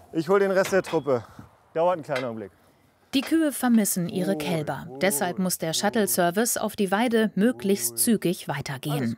Ich hole den Rest der Truppe. Dauert einen kleinen Augenblick. Die Kühe vermissen ihre Kälber. Deshalb muss der Shuttle-Service auf die Weide möglichst zügig weitergehen.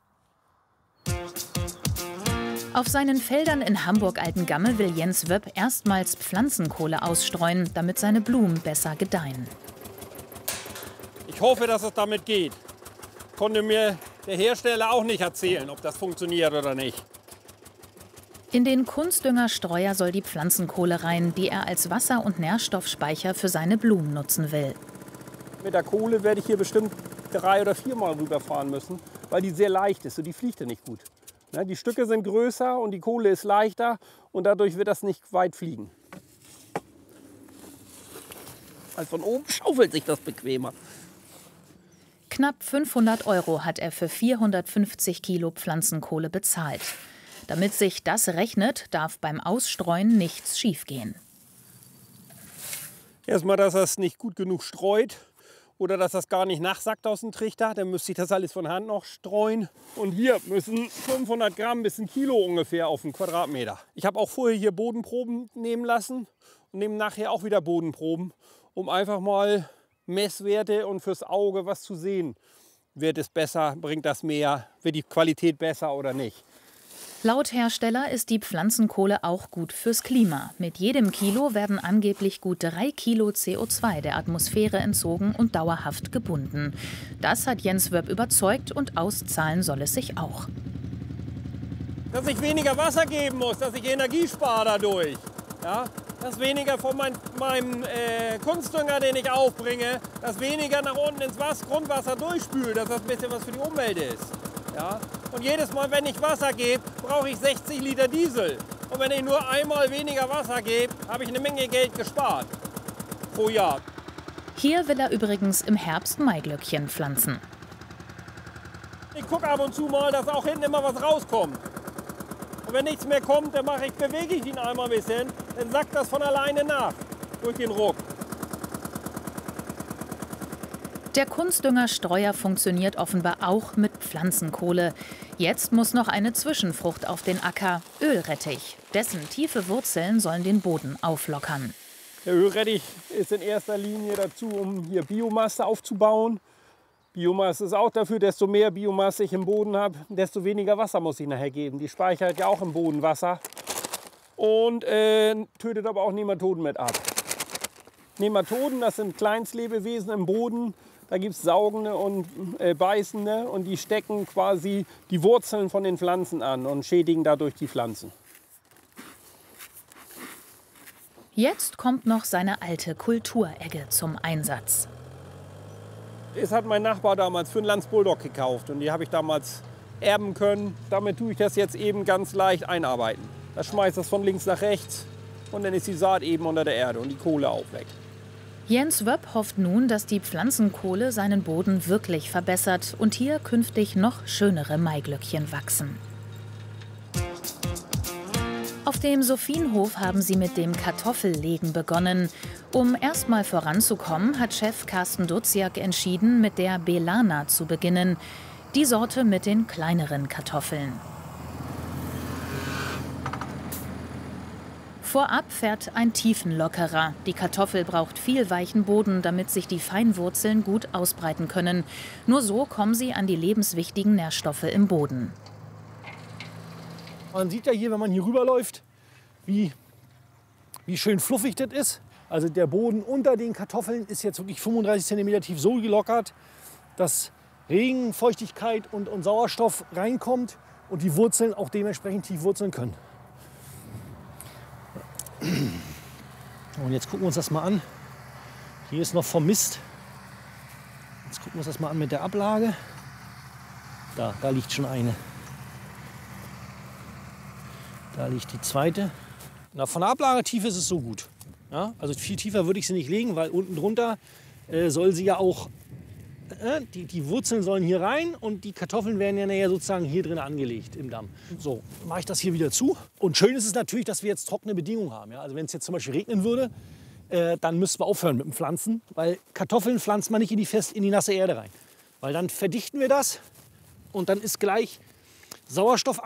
Auf seinen Feldern in Hamburg-Altengamme will Jens Wöpp erstmals Pflanzenkohle ausstreuen, damit seine Blumen besser gedeihen. Ich hoffe, dass es damit geht. Konnte mir der Hersteller auch nicht erzählen, ob das funktioniert oder nicht. In den Kunstdüngerstreuer soll die Pflanzenkohle rein, die er als Wasser- und Nährstoffspeicher für seine Blumen nutzen will. Mit der Kohle werde ich hier bestimmt 3- oder 4-mal rüberfahren müssen, weil die sehr leicht ist und die fliegt ja nicht gut. Die Stücke sind größer und die Kohle ist leichter und dadurch wird das nicht weit fliegen. Also von oben schaufelt sich das bequemer. Knapp 500 € hat er für 450 Kilo Pflanzenkohle bezahlt. Damit sich das rechnet, darf beim Ausstreuen nichts schiefgehen. Erstmal, dass das nicht gut genug streut oder dass das gar nicht nachsackt aus dem Trichter. Dann müsste ich das alles von Hand noch streuen. Und hier müssen 500 Gramm bis 1 Kilo ungefähr auf den Quadratmeter. Ich habe auch vorher hier Bodenproben nehmen lassen und nehme nachher auch wieder Bodenproben, um einfach mal Messwerte und fürs Auge was zu sehen. Wird es besser, bringt das mehr, wird die Qualität besser oder nicht. Laut Hersteller ist die Pflanzenkohle auch gut fürs Klima. Mit jedem Kilo werden angeblich gut 3 Kilo CO2 der Atmosphäre entzogen und dauerhaft gebunden. Das hat Jens Wöpp überzeugt und auszahlen soll es sich auch. Dass ich weniger Wasser geben muss, dass ich Energie spare dadurch. Ja? Dass weniger von meinem Kunstdünger, den ich aufbringe, dass weniger nach unten ins Grundwasser durchspült, dass das ein bisschen was für die Umwelt ist. Ja? Und jedes Mal, wenn ich Wasser gebe, brauche ich 60 Liter Diesel. Und wenn ich nur einmal weniger Wasser gebe, habe ich eine Menge Geld gespart pro Jahr. Hier will er übrigens im Herbst Maiglöckchen pflanzen. Ich gucke ab und zu mal, dass auch hinten immer was rauskommt. Und wenn nichts mehr kommt, dann bewege ich ihn einmal ein bisschen, dann sackt das von alleine nach durch den Ruck. Der Kunstdüngerstreuer funktioniert offenbar auch mit Pflanzenkohle. Jetzt muss noch eine Zwischenfrucht auf den Acker, Ölrettich. Dessen tiefe Wurzeln sollen den Boden auflockern. Der Ölrettich ist in erster Linie dazu, um hier Biomasse aufzubauen. Biomasse ist auch dafür, desto mehr Biomasse ich im Boden habe, desto weniger Wasser muss ich nachher geben. Die speichert ja auch im Boden Wasser und tötet aber auch Nematoden mit ab. Nematoden, das sind Kleinstlebewesen im Boden. Da gibt es saugende und beißende und die stecken quasi die Wurzeln von den Pflanzen an und schädigen dadurch die Pflanzen. Jetzt kommt noch seine alte Kulturegge zum Einsatz. Das hat mein Nachbar damals für einen Lanz Bulldog gekauft und die habe ich damals erben können. Damit tue ich das jetzt eben ganz leicht einarbeiten. Da schmeißt das von links nach rechts und dann ist die Saat eben unter der Erde und die Kohle auch weg. Jens Wöpp hofft nun, dass die Pflanzenkohle seinen Boden wirklich verbessert und hier künftig noch schönere Maiglöckchen wachsen. Auf dem Sophienhof haben sie mit dem Kartoffellegen begonnen. Um erstmal voranzukommen, hat Chef Carsten Duziak entschieden, mit der Belana zu beginnen. Die Sorte mit den kleineren Kartoffeln. Vorab fährt ein Tiefenlockerer. Die Kartoffel braucht viel weichen Boden, damit sich die Feinwurzeln gut ausbreiten können. Nur so kommen sie an die lebenswichtigen Nährstoffe im Boden. Man sieht ja hier, wenn man hier rüberläuft, wie schön fluffig das ist. Also der Boden unter den Kartoffeln ist jetzt wirklich 35 cm tief so gelockert, dass Regen, Feuchtigkeit und Sauerstoff reinkommt und die Wurzeln auch dementsprechend tief wurzeln können. Und jetzt gucken wir uns das mal an. Hier ist noch vom Mist. Jetzt gucken wir uns das mal an mit der Ablage. Da liegt schon eine. Da liegt die zweite. Na, von der Ablagetiefe ist es so gut. Ja, also viel tiefer würde ich sie nicht legen, weil unten drunter soll sie ja auch, die Wurzeln sollen hier rein und die Kartoffeln werden ja nachher sozusagen hier drin angelegt im Damm. So, mache ich das hier wieder zu. Und schön ist es natürlich, dass wir jetzt trockene Bedingungen haben. Ja? Also wenn es jetzt zum Beispiel regnen würde, dann müssten wir aufhören mit dem Pflanzen, weil Kartoffeln pflanzt man nicht in die nasse Erde rein. Weil dann verdichten wir das und dann ist gleich Sauerstoff